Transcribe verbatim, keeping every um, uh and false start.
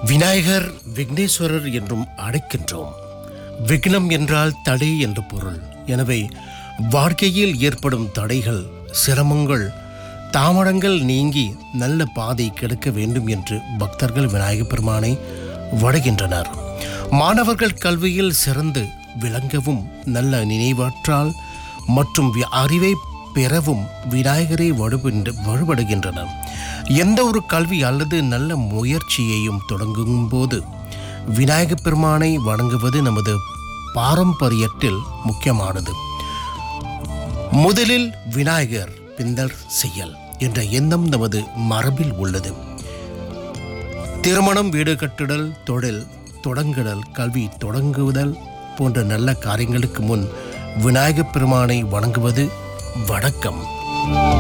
விநாயகர் விக்னேஸ்வரர் என்றும் அழைக்கின்றோம். விக்னம் என்றால் தடை என்று பொருள். எனவே வாழ்க்கையில் ஏற்படும் தடைகள், சிரமங்கள், தாமதங்கள் நீங்கி நல்ல பாதை கிடைக்க வேண்டும் என்று பக்தர்கள் விநாயகப் பெருமானை வணங்குகின்றனர். மாணவர்கள் கல்வியில் சிறந்து விளங்கவும், நல்ல நினைவாற்றல் மற்றும் அறிவை பெறவும் விநாயகரை வழிபடு வழிபடுகின்றனர். எந்த ஒரு கல்வி அல்லது நல்ல முயற்சியையும் தொடங்கும் போது விநாயகப் பெருமானை வணங்குவது நமது பாரம்பரியத்தில் முக்கியமானது. முதலில் விநாயகர் பின்னர் செயல் என்ற எண்ணம் நமது மரபில் உள்ளது. திருமணம், வீடு கட்டுதல், தொழில் தொடங்குதல், கல்வி தொடங்குதல் போன்ற நல்ல காரியங்களுக்கு முன் விநாயகப் பெருமானை வணங்குவது வழக்கம்.